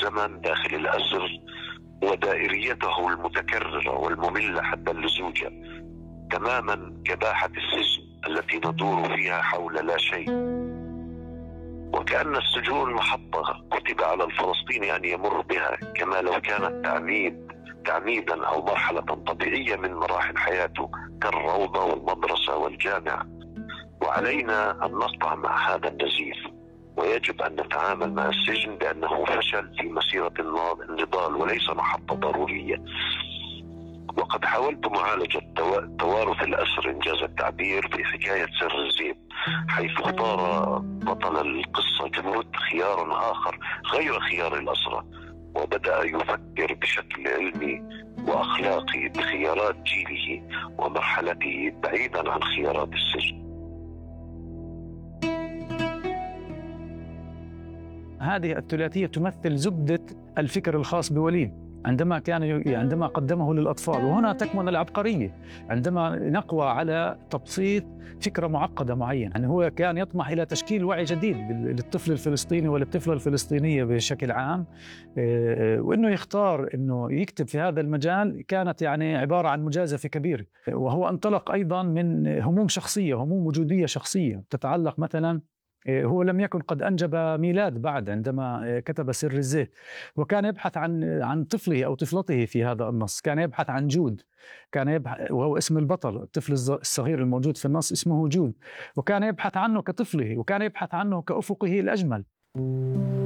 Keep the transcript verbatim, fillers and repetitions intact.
الزمن داخل الأسر ودائريته المتكررة والمملة حتى اللزوجة، تماما كباحة السجن التي ندور فيها حول لا شيء. وكأن السجون محطة كتب على الفلسطيني أن يمر بها، كما لو كانت تعميد تعميدا أو مرحلة طبيعية من مراحل حياته كالروضة والمدرسة والجامعة. وعلينا أن نقطع مع هذا النزيف، ويجب أن نتعامل مع السجن بأنه فشل في مسيرة النضال وليس محطة ضرورية. وقد حاولت معالجة توارث الأسر إنجاز التعبير في حكاية سر الزيب، حيث اختار بطل القصة جنود خيارا آخر غير خيار الأسرة، وبدأ يفكر بشكل علمي وأخلاقي بخيارات جيله ومرحلته بعيدا عن خيارات السجن. هذه الثلاثية تمثل زبدة الفكر الخاص بوليد عندما كان عندما قدمه للأطفال، وهنا تكمن العبقرية عندما نقوى على تبسيط فكرة معقدة معينة. يعني هو كان يطمح إلى تشكيل وعي جديد للطفل الفلسطيني وللطفلة الفلسطينية بشكل عام، وإنه يختار إنه يكتب في هذا المجال كانت يعني عبارة عن مجازفة كبيرة. وهو انطلق أيضا من هموم شخصية، هموم وجودية شخصية تتعلق مثلا، هو لم يكن قد أنجب ميلاد بعد عندما كتب سر الزيت، وكان يبحث عن عن طفله أو طفلته في هذا النص، كان يبحث عن جود، كان يبحث وهو اسم البطل، الطفل الصغير الموجود في النص اسمه جود، وكان يبحث عنه كطفله، وكان يبحث عنه كأفقه الأجمل.